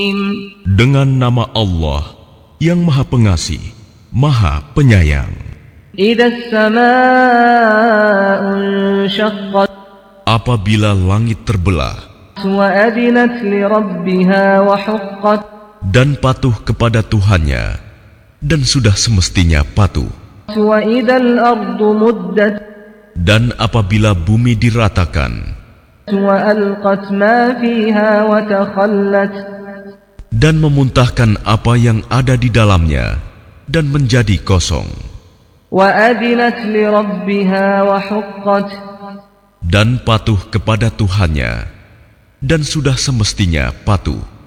Dengan nama Allah yang Maha Pengasih, Maha Penyayang. Apabila langit terbelah dan patuh kepada Tuhannya, dan sudah semestinya patuh. Dan apabila bumi diratakan dan memuntahkan apa yang ada di dalamnya dan menjadi kosong. Dan patuh kepada Tuhannya dan sudah semestinya patuh.